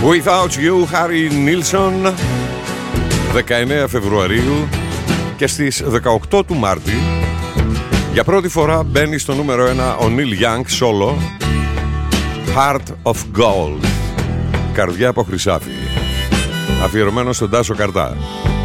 Without You, Harry Nilsson, 19 Φεβρουαρίου, και στις 18 του Μάρτη για πρώτη φορά μπαίνει στο νούμερο 1 ο Neil Young solo, Heart of Gold, καρδιά από χρυσάφι, αφιερωμένο στον Τάσο Καρτά.